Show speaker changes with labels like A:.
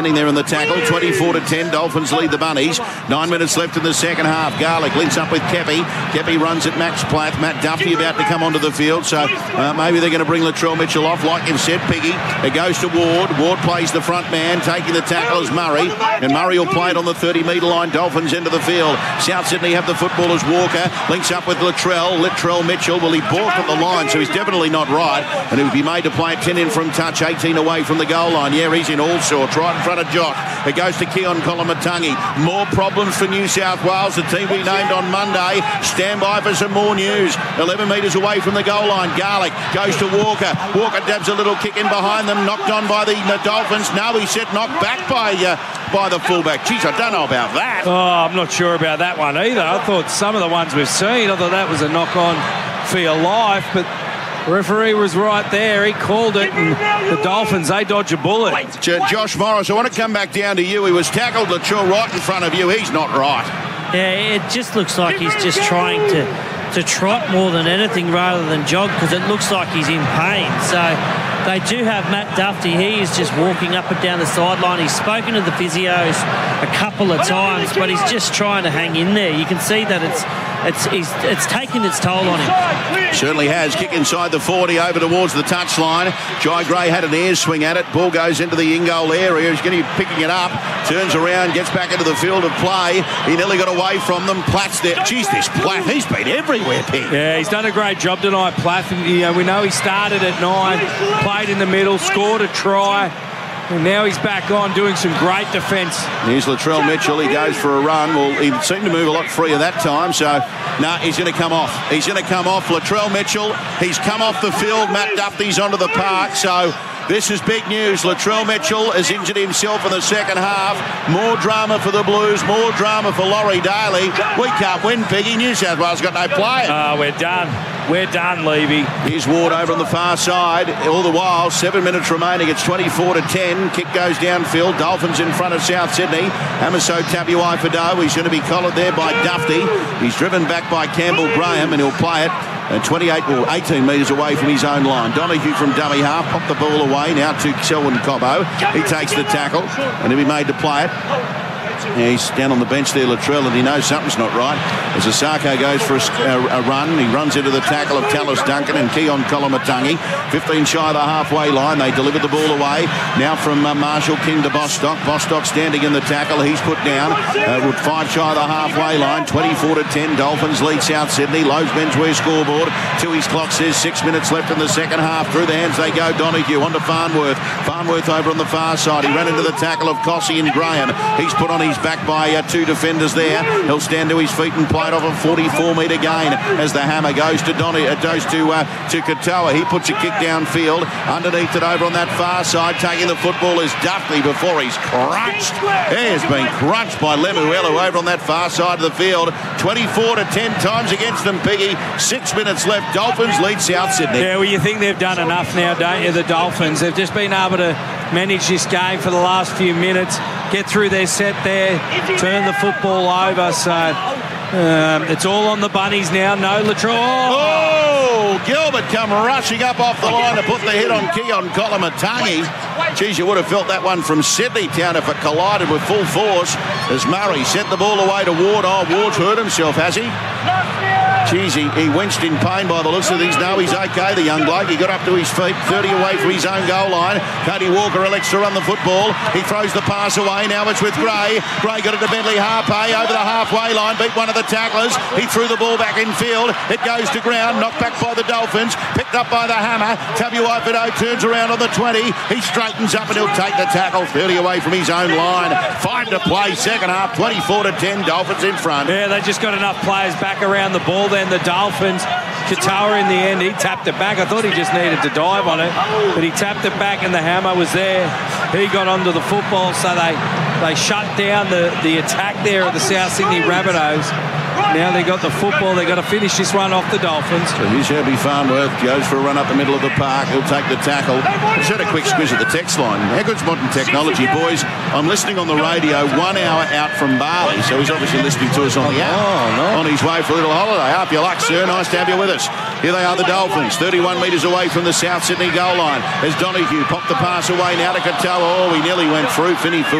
A: There in the tackle, 24-10, Dolphins lead the Bunnies. 9 minutes left in the second half. Garlick links up with Kepi. Kepi runs at Max Plath. Matt Duffy about to come onto the field, so maybe they're going to bring Latrell Mitchell off, like you've said, Piggy. It goes to Ward. Ward plays the front man, taking the tackle as Murray, and Murray will play it on the 30-metre line. Dolphins into the field. South Sydney have the football as Walker links up with Latrell Mitchell. Well, he balked at the line, so he's definitely not right, and he would be made to play it 10 in from touch, 18 away from the goal line. Yeah, he's in all sorts, right in front of Jock. It goes to Keon Kolomatangi. More problems for New South Wales, the team we named on Monday. Stand by for some more news. 11 metres away from the goal line. Garlick goes to Walker. Walker dabs a little kick in behind them, knocked on by the Dolphins. No, he said knocked back by the fullback. Jeez, I don't know about that.
B: Oh, I'm not sure about that one either. I thought some of the ones we've seen, I thought that was a knock-on for your life, but the referee was right there. He called it, and the Dolphins, they dodge a bullet.
A: Josh Morris, I want to come back down to you. He was tackled, Latrell, right in front of you. He's not right.
C: Yeah, it just looks like he's just trying to trot more than anything rather than jog, because it looks like he's in pain. So they do have Matt Duffy. He is just walking up and down the sideline. He's spoken to the physios a couple of times, but he's just trying to hang in there. You can see that it's taken its toll on him.
A: Certainly has. Kick inside the 40 over towards the touchline. Jai Gray had an air swing at it. Ball goes into the in-goal area. He's going to be picking it up. Turns around, gets back into the field of play. He nearly got away from them. Platt's there. Geez, this Platt, he's been everywhere, Pete.
B: Yeah, he's done a great job tonight, Platt. We know he started at 9, played in the middle, scored a try. And now he's back on doing some great defence.
A: Here's Latrell Mitchell. He goes for a run. Well, he seemed to move a lot freer that time, so no, he's going to come off. He's going to come off. Latrell Mitchell, he's come off the field. Matt Duffy's onto the park, so this is big news. Latrell Mitchell has injured himself in the second half. More drama for the Blues, more drama for Laurie Daly. We can't win, Piggy. New South Wales got no player.
B: We're done. We're done, Levy.
A: Here's Ward over on the far side. All the while, 7 minutes remaining. It's 24-10. Kick goes downfield. Dolphins in front of South Sydney. Hamiso Tabuai-Fidow. He's going to be collared there by Duffy. He's driven back by Campbell Graham, and he'll play it 18 metres away from his own line. Donahue from dummy half, popped the ball away now to Selwyn Cobbo. He takes the tackle, and he'll be made to play it. Yeah, he's down on the bench there, Latrell, and he knows something's not right. As Asako goes for a run, he runs into the tackle of Tallis Duncan and Keon Kolomatangi. 15 shy of the halfway line. They delivered the ball away. Now from Marshall King to Bostock. Bostock standing in the tackle. He's put down with 5 shy of the halfway line. 24-10. Dolphins lead South Sydney. Lowe's menswear scoreboard. Tui's clock says 6 minutes left in the second half. Through the hands they go. Donahue onto Farnworth. Farnworth over on the far side. He ran into the tackle of Cossey and Graham. He's put on his back by 2 defenders there. He'll stand to his feet and play it off a 44-metre gain as the hammer goes to Katoa. He puts a kick downfield. Underneath it over on that far side, taking the football is Duffy before he's crunched. He has been crunched by Lemuelu over on that far side of the field. 24-10 times against them, Piggy. 6 minutes left. Dolphins lead South Sydney.
B: Yeah, well, you think they've done enough now, don't you, the Dolphins? They've just been able to manage this game for the last few minutes, get through their set there, turn the football over. So it's all on the Bunnies now. No Latrell.
A: Oh, Gilbert come rushing up off the line to put the hit on Keon Kolomatangi. Geez, you would have felt that one from Sydney Town if it collided with full force as Murray sent the ball away to Ward. Oh, Ward's hurt himself, has he? Geez, he winched in pain by the looks of things. No, he's okay, the young bloke. He got up to his feet, 30 away from his own goal line. Cody Walker elects to run the football. He throws the pass away. Now it's with Gray. Gray got it to Bentley Harpe over the halfway line, beat one of the tacklers. He threw the ball back in field. It goes to ground, knocked back by the Dolphins, picked up by the hammer. Tabuai-Fidow turns around on the 20. He straightens up and he'll take the tackle, 30 away from his own line. 5 to play, second half, 24-10, Dolphins in front.
B: Yeah, they just got enough players back around the ball then, the Dolphins. Katoa in the end, he tapped it back. I thought he just needed to dive on it, but he tapped it back and the hammer was there. He got onto the football, so they shut down the attack there of the South Sydney Rabbitohs. Now they've got the football. They've got to finish this one off the Dolphins.
A: So here's Herbie Farnworth. Goes for a run up the middle of the park. He'll take the tackle. Just had a quick squiz at the text line. How good's modern technology, boys? I'm listening on the radio 1 hour out from Bali, so he's obviously listening to us on the app. On his way for a little holiday. Up your luck, sir. Nice to have you with us. Here they are, the Dolphins, 31 metres away from the South Sydney goal line. As Donahue popped the pass away now to Katoa. Oh, he nearly went through. Finney